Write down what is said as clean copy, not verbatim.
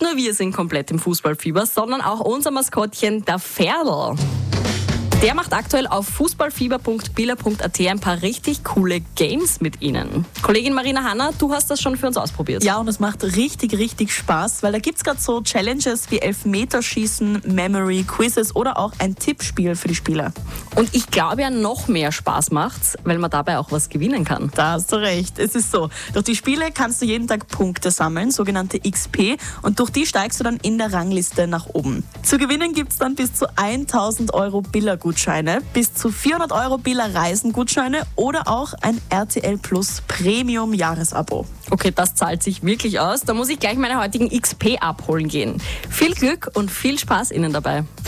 nur wir sind komplett im Fußballfieber, sondern auch unser Maskottchen, der Ferl. Der macht aktuell auf fußballfieber.billa.at ein paar richtig coole Games mit Ihnen. Kollegin Marina Hanna, du hast das schon für uns ausprobiert. Ja, und es macht richtig Spaß, weil da gibt es gerade so Challenges wie Elfmeterschießen, Memory, Quizzes oder auch ein Tippspiel für die Spieler. Und ich glaube ja, noch mehr Spaß macht's, weil man dabei auch was gewinnen kann. Da hast du recht. Es ist so, durch die Spiele kannst du jeden Tag Punkte sammeln, sogenannte XP, und durch die steigst du dann in der Rangliste nach oben. Zu gewinnen gibt es dann bis zu 1.000 Euro Billa-Gutscheine, bis zu 400 Euro Billa-Reisen-Gutscheine oder auch ein RTL Plus Premium-Jahresabo. Okay, das zahlt sich wirklich aus. Da muss ich gleich meine heutigen XP abholen gehen. Viel Glück und viel Spaß Ihnen dabei.